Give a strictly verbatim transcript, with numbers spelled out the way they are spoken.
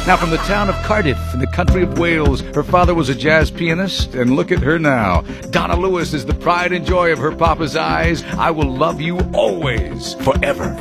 Now, from the town of Cardiff in the country of Wales, her father was a jazz pianist, and look at her now. Donna Lewis is the pride and joy of her papa's eyes. I will love you always, forever.